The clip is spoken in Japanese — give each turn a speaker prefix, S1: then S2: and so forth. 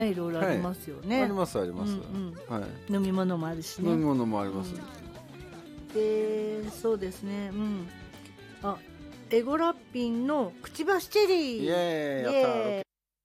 S1: いろいろありますよね。
S2: ありますあります、
S1: 飲み物もあるしね。
S2: 飲み物もあります、
S1: でそうですね、エゴラッピンのくちばしチェリー、
S2: イエーイ、やったー。